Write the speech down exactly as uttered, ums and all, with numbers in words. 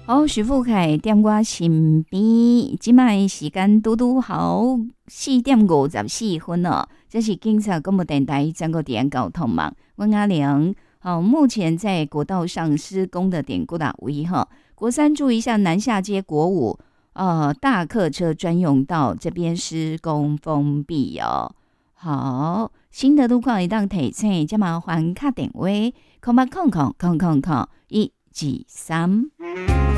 好，徐富凯踮我身边，即摆时间拄拄好四点五十四分哦。这是警察广播电台全国治安交通网，阮阿良。好，目前在国道上施工的点过哪位哈？国三注意一下南下街国五呃大客车专用道这边施工封闭哦。好，新的路况一当提醒，就麻烦打电话，空八空空空空空一二三。